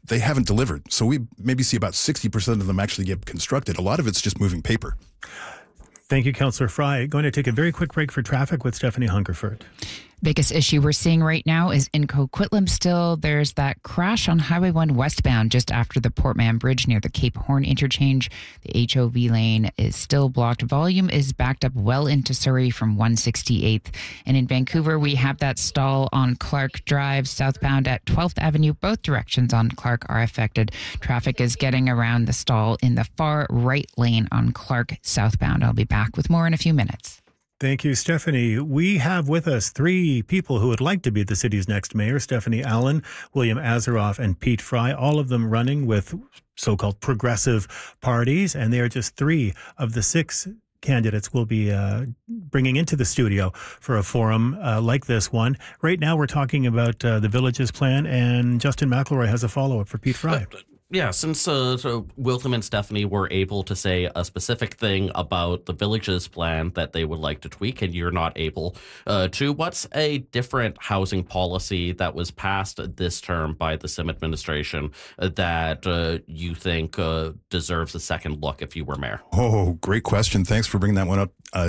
they haven't delivered. So we maybe see about 60% of them actually get constructed. A lot of it's just moving paper. Thank you, Councillor Fry. Going to take a very quick break for traffic with Stephanie Hungerford. Biggest issue we're seeing right now is in Coquitlam still. There's that crash on Highway 1 westbound just after the Portman Bridge near the Cape Horn interchange. The HOV lane is still blocked. Volume is backed up well into Surrey from 168th. And in Vancouver, we have that stall on Clark Drive southbound at 12th Avenue. Both directions on Clark are affected. Traffic is getting around the stall in the far right lane on Clark southbound. I'll be back with more in a few minutes. Thank you, Stephanie. We have with us three people who would like to be the city's next mayor: Stephanie Allen, William Asaroff, and Pete Fry, all of them running with so-called progressive parties. And they are just three of the six candidates we'll be bringing into the studio for a forum like this one. Right now, we're talking about the Villages plan, and Justin McElroy has a follow-up for Pete Fry. Yeah, since so William and Stephanie were able to say a specific thing about the Villages plan that they would like to tweak, and you're not able to, what's a different housing policy that was passed this term by the Sim administration that you think deserves a second look if you were mayor? Oh, great question. Thanks for bringing that one up.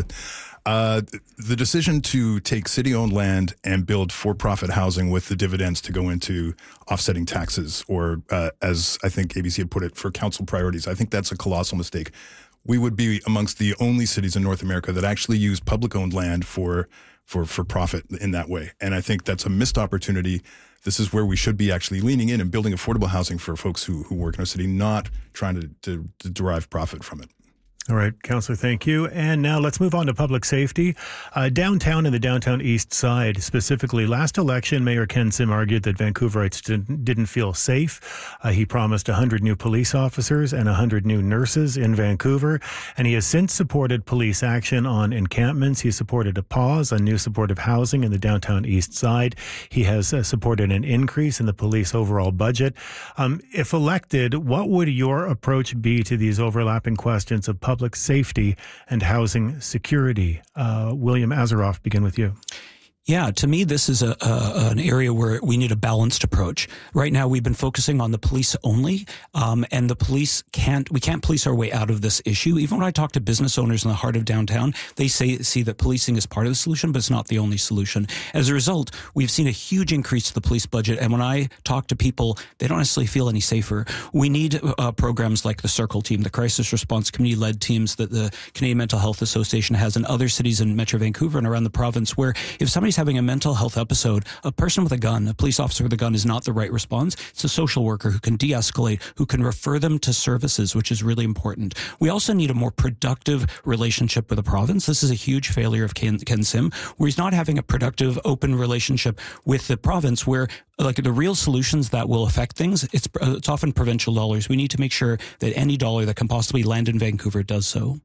The decision to take city-owned land and build for-profit housing with the dividends to go into offsetting taxes, or as I think ABC had put it, for council priorities, I think that's a colossal mistake. We would be amongst the only cities in North America that actually use public-owned land for profit in that way. And I think that's a missed opportunity. This is where we should be actually leaning in and building affordable housing for folks who work in our city, not trying to derive profit from it. All right, Councillor, thank you. And now let's move on to public safety. Downtown and the downtown east side, specifically, last election, Mayor Ken Sim argued that Vancouverites didn't feel safe. He promised 100 new police officers and 100 new nurses in Vancouver. And he has since supported police action on encampments. He supported a pause on new supportive housing in the downtown east side. He has supported an increase in the police overall budget. If elected, what would your approach be to these overlapping questions of public safety and housing security? William Asaroff, begin with you. Yeah, to me, this is an area where we need a balanced approach. Right now, we've been focusing on the police only, and the police we can't police our way out of this issue. Even when I talk to business owners in the heart of downtown, they see that policing is part of the solution, but it's not the only solution. As a result, we've seen a huge increase to the police budget, and when I talk to people, they don't necessarily feel any safer. We need programs like the Circle Team, the crisis response community-led teams that the Canadian Mental Health Association has in other cities in Metro Vancouver and around the province, where if somebody's having a mental health episode, a person with a gun, a police officer with a gun, is not the right response. It's a social worker who can de-escalate, who can refer them to services, which is really important. We also need a more productive relationship with the province. This is a huge failure of Ken Sim, where he's not having a productive, open relationship with the province, where like the real solutions that will affect things, it's often provincial dollars. We need to make sure that any dollar that can possibly land in Vancouver does so.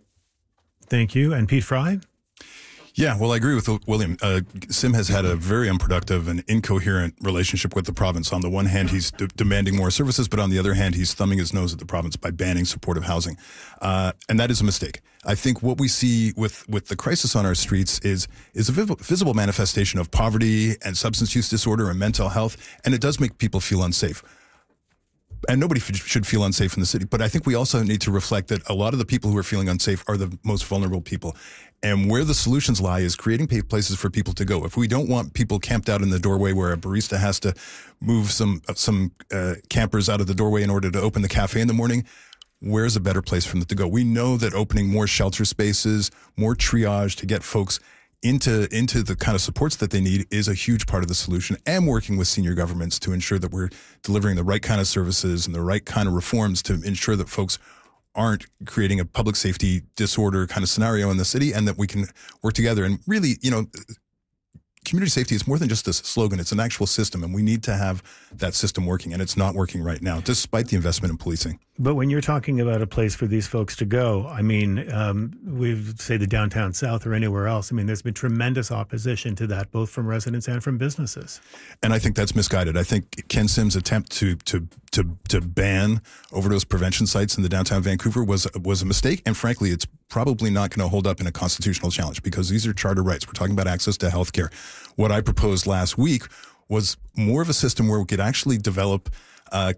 Thank you. And Pete Fry? Yeah, well, I agree with William. Sim has had a very unproductive and incoherent relationship with the province. On the one hand, he's demanding more services, but on the other hand, he's thumbing his nose at the province by banning supportive housing. And that is a mistake. I think what we see with the crisis on our streets is a visible manifestation of poverty and substance use disorder and mental health, and it does make people feel unsafe. And nobody should feel unsafe in the city. But I think we also need to reflect that a lot of the people who are feeling unsafe are the most vulnerable people. And where the solutions lie is creating places for people to go. If we don't want people camped out in the doorway where a barista has to move some campers out of the doorway in order to open the cafe in the morning, where's a better place for them to go? We know that opening more shelter spaces, more triage to get folks into the kind of supports that they need is a huge part of the solution, and working with senior governments to ensure that we're delivering the right kind of services and the right kind of reforms to ensure that folks aren't creating a public safety disorder kind of scenario in the city, and that we can work together. And really, community safety is more than just a slogan. It's an actual system, and we need to have that system working, and it's not working right now, despite the investment in policing. But when you're talking about a place for these folks to go, I mean, we say the downtown south or anywhere else. I mean, there's been tremendous opposition to that, both from residents and from businesses. And I think that's misguided. I think Ken Sim's attempt to ban overdose prevention sites in the downtown Vancouver was a mistake. And frankly, it's probably not going to hold up in a constitutional challenge, because these are charter rights. We're talking about access to health care. What I proposed last week was more of a system where we could actually develop